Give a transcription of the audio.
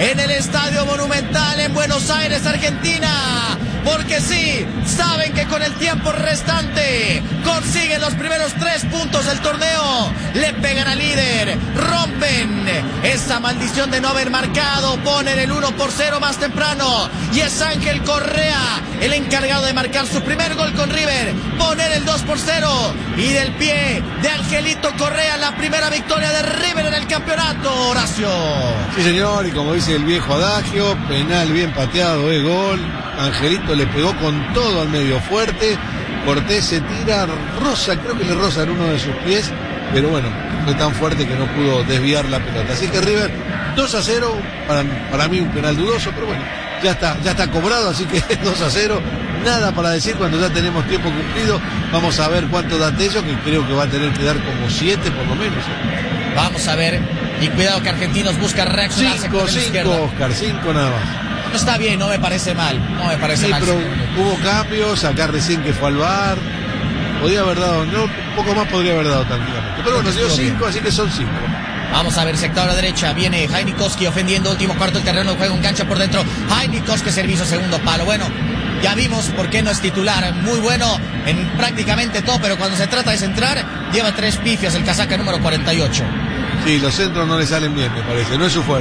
en el Estadio Monumental en Buenos Aires, Argentina. Porque sí, saben que con el tiempo restante consiguen los primeros 3 puntos del torneo. Le pegan al líder, rompen esa maldición de no haber marcado, ponen el 1-0 más temprano. Y es Ángel Correa el encargado de marcar su primer gol con River, poner el 2-0. Y del pie de Angelito Correa, la primera victoria de River en el campeonato, Horacio. Sí, señor, y como dice el viejo adagio, penal bien pateado, gol. Angelito le pegó con todo al medio fuerte. Cortés se tira, rosa, creo que le roza en uno de sus pies, pero bueno, fue tan fuerte que no pudo desviar la pelota. Así que River 2-0, para mí un penal dudoso, pero bueno, ya está cobrado, así que 2-0, nada para decir cuando ya tenemos tiempo cumplido. Vamos a ver cuánto da Tello, que creo que va a tener que dar como 7 por lo menos. Vamos a ver, y cuidado que Argentinos busca reaccionar. 5, Oscar, 5 nada más. Está bien, no me parece mal. Sí, pero hubo cambios, acá recién que fue al VAR. Podría haber dado, no, un poco más podría haber dado tranquilamente. Pero bueno, dio 5, así que son 5. Vamos a ver, sector a la derecha, viene Heinikowski ofendiendo, último cuarto del terreno de juego, engancha por dentro. Heinikowski, servicio, segundo palo. Bueno, ya vimos por qué no es titular. Muy bueno en prácticamente todo, pero cuando se trata de centrar, lleva 3 pifias el casaca número 48. Sí, los centros no le salen bien, me parece. No es su fuerte.